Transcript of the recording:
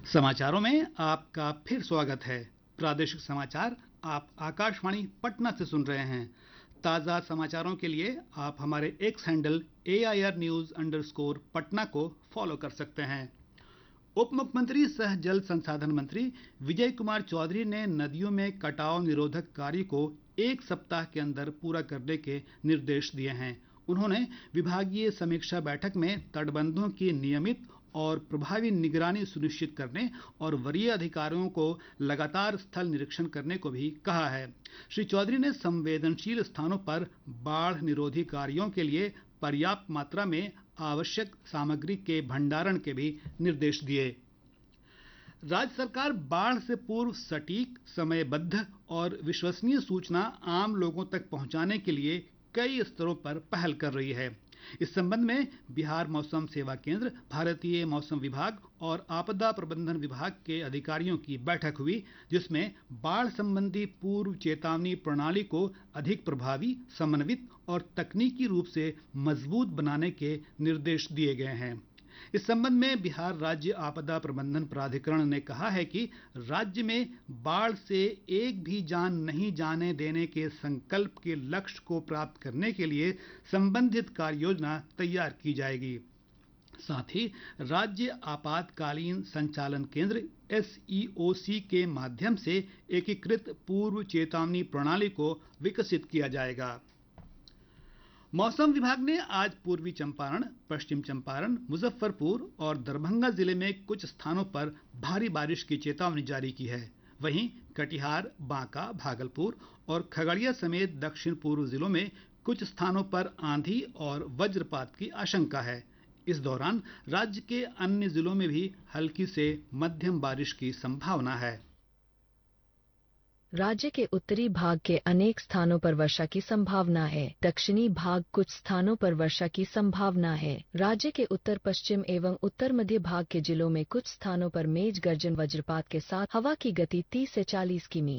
समाचारों में आपका फिर स्वागत है। प्रादेशिक समाचार आप आकाशवाणी पटना से सुन रहे हैं। ताज़ा समाचारों के लिए आप हमारे एक्स हैंडल AIR News_पटना को फॉलो कर सकते हैं। उप मुख्यमंत्री सह जल संसाधन मंत्री विजय कुमार चौधरी ने नदियों में कटाव निरोधक कार्य को 1 सप्ताह के अंदर पूरा करने के निर्देश दिए हैं। उन्होंने विभागीय समीक्षा बैठक में तटबंधों की नियमित और प्रभावी निगरानी सुनिश्चित करने और वरीय अधिकारियों को लगातार स्थल निरीक्षण करने को भी कहा है। श्री चौधरी ने संवेदनशील स्थानों पर बाढ़ निरोधी कार्यों के लिए पर्याप्त मात्रा में आवश्यक सामग्री के भंडारण के भी निर्देश दिए। राज्य सरकार बाढ़ से पूर्व सटीक, समयबद्ध और विश्वसनीय सूचना आम लोगों तक पहुंचाने के लिए कई स्तरों पर पहल कर रही है। इस संबंध में बिहार मौसम सेवा केंद्र, भारतीय मौसम विभाग और आपदा प्रबंधन विभाग के अधिकारियों की बैठक हुई, जिसमें बाढ़ संबंधी पूर्व चेतावनी प्रणाली को अधिक प्रभावी, समन्वित और तकनीकी रूप से मजबूत बनाने के निर्देश दिए गए हैं। इस संबंध में बिहार राज्य आपदा प्रबंधन प्राधिकरण ने कहा है कि राज्य में बाढ़ से एक भी जान नहीं जाने देने के संकल्प के लक्ष्य को प्राप्त करने के लिए संबंधित कार्य योजना तैयार की जाएगी। साथ ही राज्य आपातकालीन संचालन केंद्र SEOC के माध्यम से एकीकृत पूर्व चेतावनी प्रणाली को विकसित किया जाएगा। मौसम विभाग ने आज पूर्वी चंपारण, पश्चिम चंपारण, मुजफ्फरपुर और दरभंगा जिले में कुछ स्थानों पर भारी बारिश की चेतावनी जारी की है। वहीं कटिहार, बांका, भागलपुर और खगड़िया समेत दक्षिण पूर्व जिलों में कुछ स्थानों पर आंधी और वज्रपात की आशंका है। इस दौरान राज्य के अन्य जिलों में भी हल्की से मध्यम बारिश की संभावना है। राज्य के उत्तरी भाग के अनेक स्थानों पर वर्षा की संभावना है। दक्षिणी भाग कुछ स्थानों पर वर्षा की संभावना है। राज्य के उत्तर पश्चिम एवं उत्तर मध्य भाग के जिलों में कुछ स्थानों पर मेघ गर्जन वज्रपात के साथ हवा की गति 30 से 40 किमी